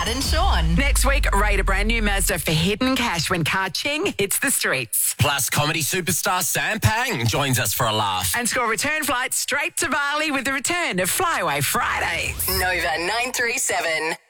and Sean. Next week, rate a brand new Mazda for hidden cash when Car Ching hits the streets. Plus, comedy superstar Sam Pang joins us for a laugh. And score return flights straight to Bali with the return of Flyaway Friday. Nova 937.